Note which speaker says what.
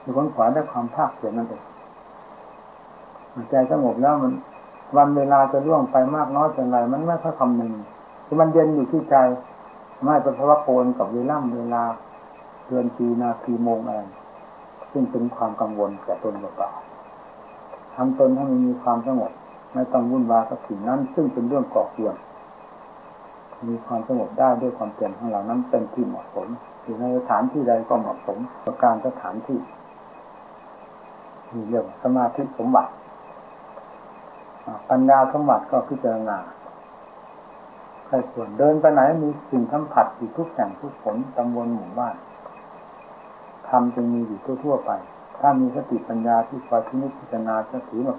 Speaker 1: คือค้นขวาด้วยความภาคเพียรนั่นเองใจสงบแล้วมันวันเวลาจะล่วงไปมากน้อยเป็นไรมันไม่ค่อยคำนึงคือมันเย็นอยู่ที่ใจไม่เป็นเพราะว่าโกนกับเวลาเดือนปีนาทีโมงอะไรซึ่งเป็นความกังวลแก่ตนเปล่าทำตนให้มันมีความสงบไม่ต้องวุ่นวายกับสิ่งนั้นซึ่งเป็นเรื่องก่อกวนมีความสงบได้ด้วยความเพียรของเรานั้นเป็นที่เหมาะสมอยู่ในสถานที่ใดก็เหมาะสมกับการสถานที่มีเรื่องสมาธิสมบัติปัญญาสมบัติก็พิจารณาใครส่วนเดินไปไหนมีสิ่งสัมผัสอยู่ทุกแห่งทุกผลตำบลหมู่บ้านธรรมจึงมีอยู่ทั่วไปถ้ามีสติปัญญาที่คอยพินิจพิจารณาจะถือว่า